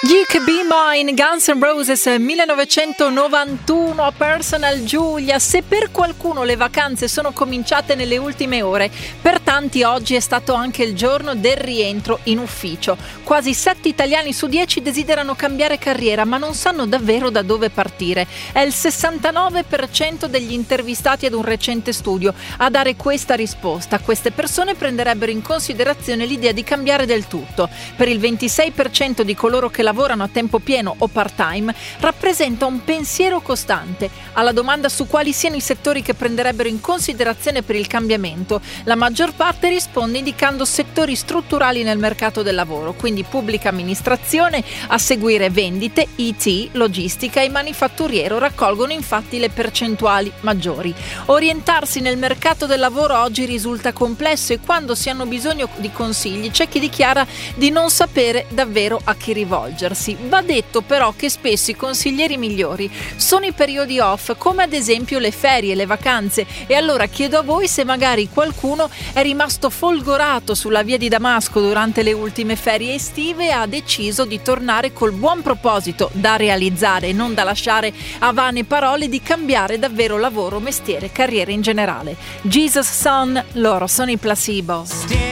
You Could Be Mine, Guns N' Roses 1991 a Personal Giulia. Se per qualcuno le vacanze sono cominciate nelle ultime ore, per tanti oggi è stato anche il giorno del rientro in ufficio. Quasi 7 italiani su 10 desiderano cambiare carriera, ma non sanno davvero da dove partire. È il 69% degli intervistati ad un recente studio a dare questa risposta. Queste persone prenderebbero in considerazione l'idea di cambiare del tutto. Per il 26% di coloro che lavorano a tempo pieno o part-time rappresenta un pensiero costante. Alla domanda su quali siano i settori che prenderebbero in considerazione per il cambiamento, la maggior parte risponde indicando settori strutturali nel mercato del lavoro, quindi pubblica amministrazione, a seguire vendite, IT, logistica e manifatturiero raccolgono infatti le percentuali maggiori. Orientarsi nel mercato del lavoro oggi risulta complesso e quando si hanno bisogno di consigli c'è chi dichiara di non sapere davvero a chi rivolgersi. Va detto però che spesso i consiglieri migliori sono i periodi off, come ad esempio le ferie, le vacanze, e allora chiedo a voi se magari qualcuno è rimasto folgorato sulla via di Damasco durante le ultime ferie estive e ha deciso di tornare col buon proposito da realizzare e non da lasciare a vane parole, di cambiare davvero lavoro, mestiere, carriera in generale. Jesus Son, loro sono i Placebo.